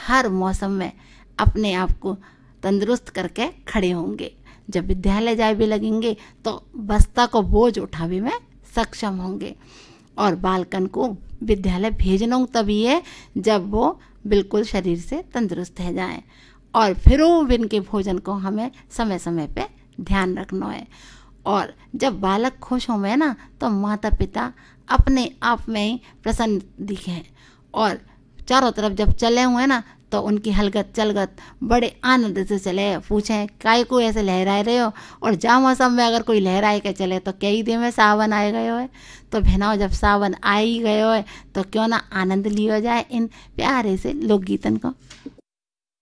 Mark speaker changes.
Speaker 1: हर मौसम में अपने आप को तंदुरुस्त करके खड़े होंगे। जब विद्यालय जाए भी लगेंगे तो बस्ता को बोझ उठावे में सक्षम होंगे। और बालकन को विद्यालय भेजना तभी है जब वो बिल्कुल शरीर से तंदुरुस्त है जाएं। और फिर बिन के भोजन को हमें समय समय पे ध्यान रखना है। और जब बालक खुश हो में ना तो माता पिता अपने आप में ही प्रसन्न दिखे। और चारों तरफ जब चले हुए ना तो उनकी हलगत चलगत बड़े आनंद से चले, पूछें काय को ऐसे लहराए रहे हो। और जा मौसम में अगर कोई लहराए के चले तो कई दिन में सावन आए गयो है। तो बहनाओं जब सावन आ ही गयो है तो क्यों ना आनंद लियो जाए इन प्यारे से लोकगीतन को।